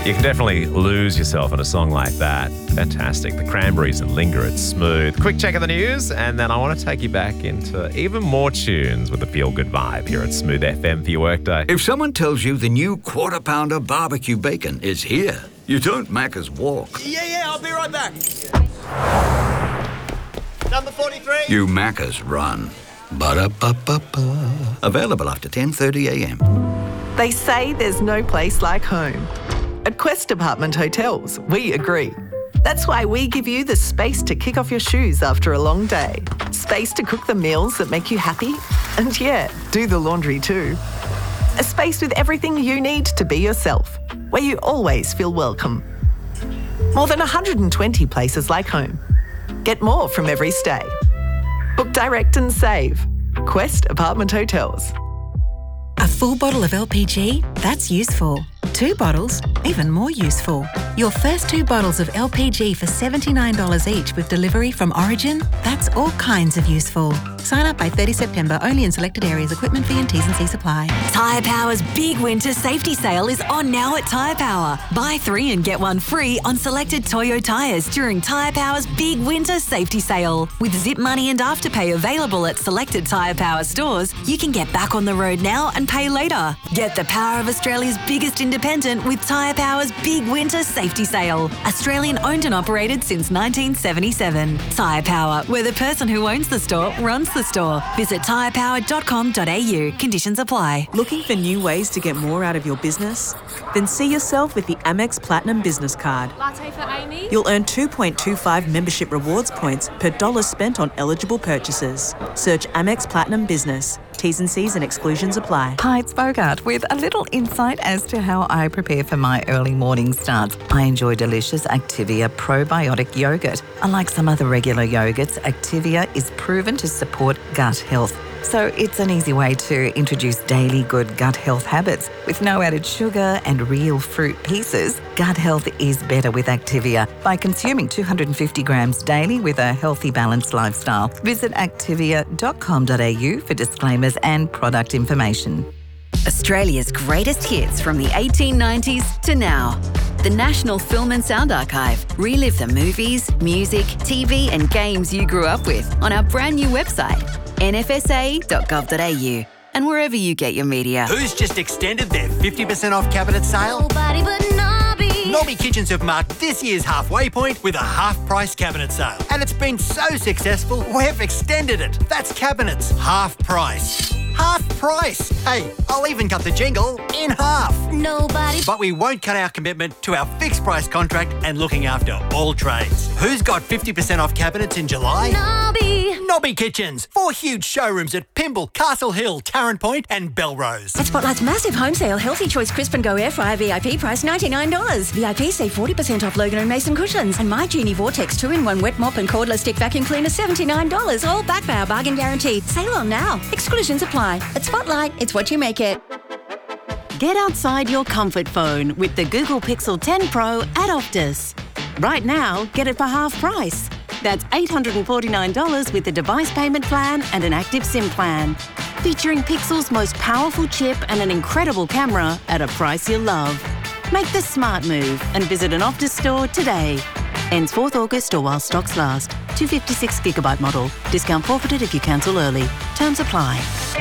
You can definitely lose yourself in a song like that. Fantastic. The Cranberries and Linger, It's Smooth. Quick check of the news, and then I want to take you back into even more tunes with a feel-good vibe here at Smooth FM for your workday. If someone tells you the new Quarter Pounder barbecue bacon is here, you don't Macca's walk. Yeah, I'll be right back. Number 43. You Macca's run. Ba-da-ba-ba-ba. Available after 10:30 a.m. They say there's no place like home. At Quest Apartment Hotels, we agree. That's why we give you the space to kick off your shoes after a long day. Space to cook the meals that make you happy. And yeah, do the laundry too. A space with everything you need to be yourself, where you always feel welcome. More than 120 places like home. Get more from every stay. Book direct and save. Quest Apartment Hotels. A full bottle of LPG? That's useful. 2 bottles? Even more useful. Your first 2 bottles of LPG for $79 each with delivery from Origin? That's all kinds of useful. Sign up by 30 September, only in selected areas. Equipment fee and T's and C's apply. Tyre Power's big winter safety sale is on now at Tyre Power. Buy 3 and get 1 free on selected Toyo tyres during Tyre Power's big winter safety sale. With Zip Money and Afterpay available at selected Tyre Power stores, you can get back on the road now and pay later. Get the power of Australia's biggest independent with Tyre Power's big winter safety sale. Australian owned and operated since 1977. Tyre Power, where the person who owns the store runs the store. Visit tyrepower.com.au. Conditions apply. Looking for new ways to get more out of your business? Then see yourself with the Amex Platinum Business Card. Latte for Amy. You'll earn 2.25 membership rewards points per dollar spent on eligible purchases. Search Amex Platinum Business. T's and C's and exclusions apply. Hi, it's Bogart with a little insight as to how I prepare for my early morning starts. I enjoy delicious Activia probiotic yogurt. Unlike some other regular yogurts, Activia is proven to support gut health. So it's an easy way to introduce daily good gut health habits. With no added sugar and real fruit pieces, gut health is better with Activia by consuming 250 grams daily with a healthy, balanced lifestyle. Visit activia.com.au for disclaimers and product information. Australia's greatest hits from the 1890s to now. The National Film and Sound Archive. Relive the movies, music, TV and games you grew up with on our brand new website, nfsa.gov.au, and wherever you get your media. Who's just extended their 50% off cabinet sale? Nobody but Nobby. Nobby Kitchens have marked this year's halfway point with a half-price cabinet sale. And it's been so successful, we've extended it. That's cabinets, half price. Half price. Hey, I'll even cut the jingle in half. Nobody. But we won't cut our commitment to our fixed price contract and looking after all trades. Who's got 50% off cabinets in July? Nobby. Nobby Kitchens. 4 huge showrooms at Pymble, Castle Hill, Tarrant Point and Belrose. At Spotlight's massive home sale, Healthy Choice Crisp and Go Air Fryer VIP price $99. VIP save 40% off Logan and Mason cushions. And My Genie Vortex 2-in-1 wet mop and cordless stick vacuum cleaner $79. All backed by our bargain guarantee. Sale on now. Exclusions apply. At Spotlight, it's what you make it. Get outside your comfort phone with the Google Pixel 10 Pro at Optus. Right now, get it for half price. That's $849 with the device payment plan and an active SIM plan. Featuring Pixel's most powerful chip and an incredible camera at a price you'll love. Make the smart move and visit an Optus store today. Ends 4th August or while stocks last. 256GB model. Discount forfeited if you cancel early. Terms apply.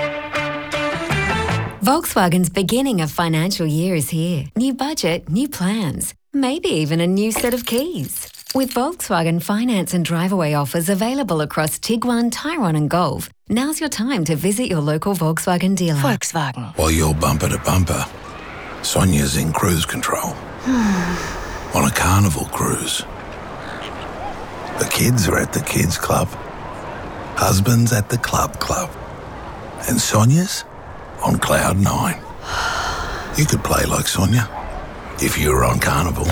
Volkswagen's beginning of financial year is here. New budget, new plans, maybe even a new set of keys. With Volkswagen finance and drive-away offers available across Tiguan, Tyrone and Golf, now's your time to visit your local Volkswagen dealer. Volkswagen. While you're bumper to bumper, Sonia's in cruise control. On a Carnival cruise. The kids are at the kids club. Husband's at the club. And Sonia's on cloud 9. You could play like Sonia if you were on Carnival.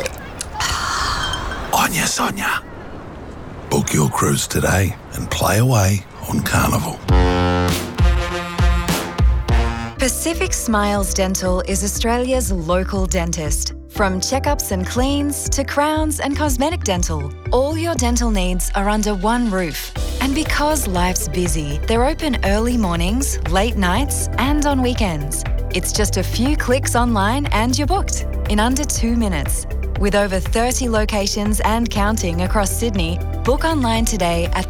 Onya Sonia. Book your cruise today and play away on Carnival. Pacific Smiles Dental is Australia's local dentist. From checkups and cleans to crowns and cosmetic dental, all your dental needs are under one roof. And because life's busy, they're open early mornings, late nights, and on weekends. It's just a few clicks online and you're booked in under 2 minutes. With over 30 locations and counting across Sydney, book online today at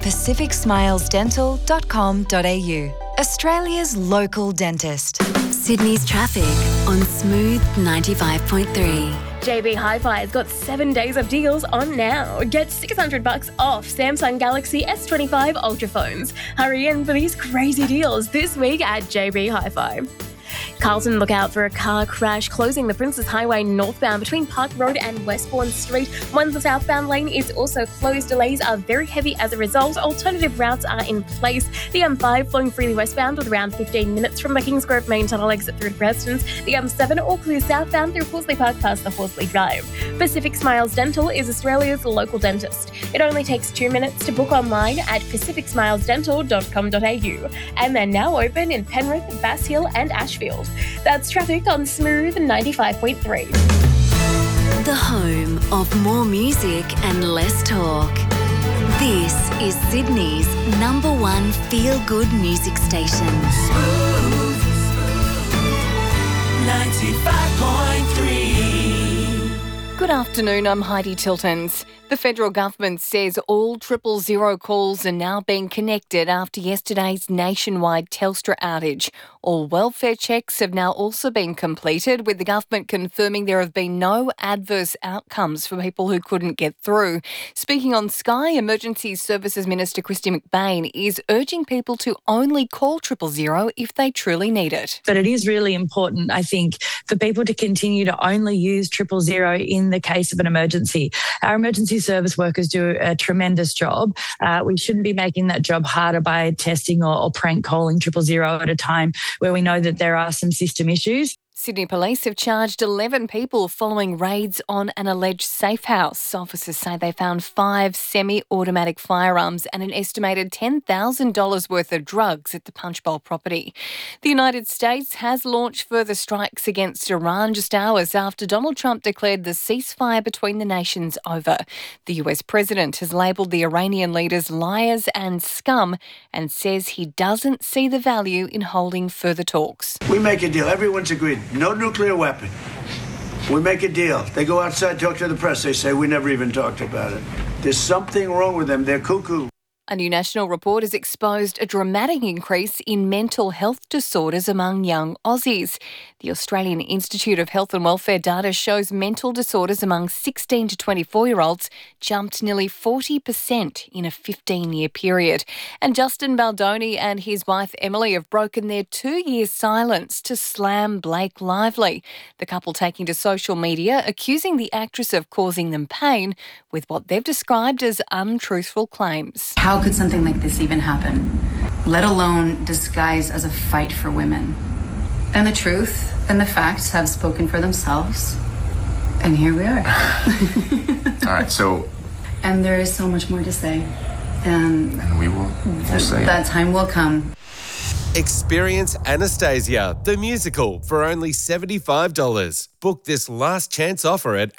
pacificsmilesdental.com.au. Australia's local dentist. Sydney's traffic on Smooth 95.3. JB Hi-Fi has got 7 days of deals on now. Get $600 off Samsung Galaxy S25 Ultra phones. Hurry in for these crazy deals this week at JB Hi-Fi. Carlton, look out for a car crash closing the Princes Highway northbound between Park Road and Westbourne Street. One, the southbound lane is also closed. Delays are very heavy as a result. Alternative routes are in place. The M5 flowing freely westbound with around 15 minutes from the Kingsgrove main tunnel exit through to Prestons. The M7 all clear southbound through Horsley Park past the Horsley Drive. Pacific Smiles Dental is Australia's local dentist. It only takes 2 minutes to book online at pacificsmilesdental.com.au. And they're now open in Penrith, Bass Hill and Ashfield. That's traffic on Smooth 95.3. The home of more music and less talk. This is Sydney's #1 feel-good music station. Smooth 95.3. Good afternoon, I'm Heidi Tiltons. The federal government says all 000 calls are now being connected after yesterday's nationwide Telstra outage. All welfare checks have now also been completed, with the government confirming there have been no adverse outcomes for people who couldn't get through. Speaking on Sky, Emergency Services Minister Christy McBain is urging people to only call 000 if they truly need it. But it is really important, I think, for people to continue to only use 000 in the case of an emergency. Our emergency service workers do a tremendous job. We shouldn't be making that job harder by testing or prank calling 000 at a time where we know that there are some system issues. Sydney Police have charged 11 people following raids on an alleged safe house. Officers say they found 5 semi-automatic firearms and an estimated $10,000 worth of drugs at the Punchbowl property. The United States has launched further strikes against Iran just hours after Donald Trump declared the ceasefire between the nations over. The US president has labelled the Iranian leaders liars and scum and says he doesn't see the value in holding further talks. We make a deal. Everyone's agreed. No nuclear weapon. We make a deal. They go outside, talk to the press. They say, we never even talked about it. There's something wrong with them. They're cuckoo. A new national report has exposed a dramatic increase in mental health disorders among young Aussies. The Australian Institute of Health and Welfare data shows mental disorders among 16 to 24-year-olds jumped nearly 40% in a 15-year period. And Justin Baldoni and his wife Emily have broken their 2-year silence to slam Blake Lively. The couple taking to social media accusing the actress of causing them pain with what they've described as untruthful claims. How could something like this even happen, let alone disguised as a fight for women? And the truth and the facts have spoken for themselves. And here we are. All right, so... And there is so much more to say. And we'll say that time will come. Experience Anastasia, the musical, for only $75. Book this last chance offer at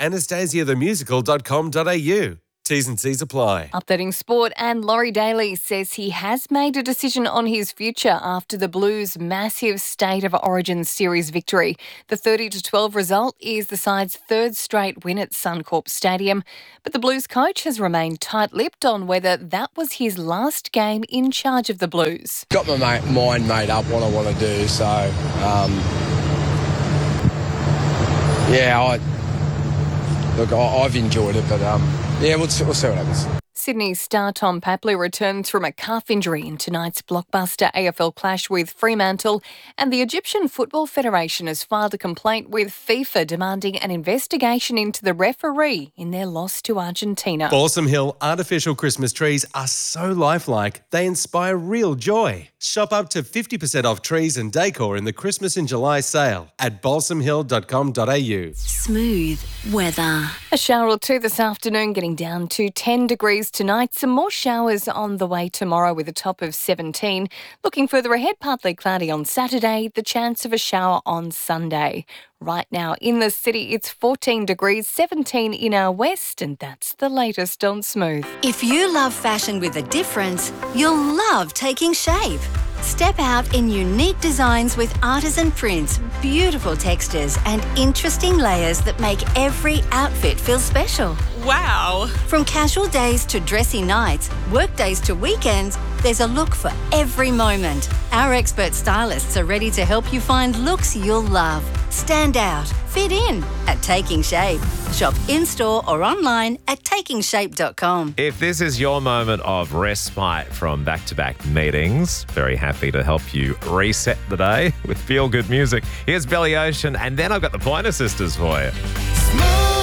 anastasiathemusical.com.au. T's and C's apply. Updating sport, and Laurie Daly says he has made a decision on his future after the Blues' massive State of Origin series victory. The 30-12 result is the side's third straight win at Suncorp Stadium, but the Blues coach has remained tight-lipped on whether that was his last game in charge of the Blues. Got my mind made up what I want to do, so I've enjoyed it, but we'll see what happens. Sydney's star Tom Papley returns from a calf injury in tonight's blockbuster AFL clash with Fremantle, and the Egyptian Football Federation has filed a complaint with FIFA demanding an investigation into the referee in their loss to Argentina. Balsam Hill artificial Christmas trees are so lifelike, they inspire real joy. Shop up to 50% off trees and decor in the Christmas in July sale at balsamhill.com.au. Smooth weather. A shower or two this afternoon, getting down to 10 degrees tonight. Some more showers on the way tomorrow with a top of 17. Looking further ahead, partly cloudy on Saturday, the chance of a shower on Sunday. Right now in the city, it's 14 degrees, 17 in our west, and that's the latest on Smooth. If you love fashion with a difference, you'll love taking shape. Step out in unique designs with artisan prints, beautiful textures, and interesting layers that make every outfit feel special. Wow! From casual days to dressy nights, work days to weekends, there's a look for every moment. Our expert stylists are ready to help you find looks you'll love. Stand out, fit in at Taking Shape. Shop in-store or online at takingshape.com. If this is your moment of respite from back-to-back meetings, very happy to help you reset the day with feel-good music. Here's Billy Ocean, and then I've got the Pointer Sisters for you. Smooth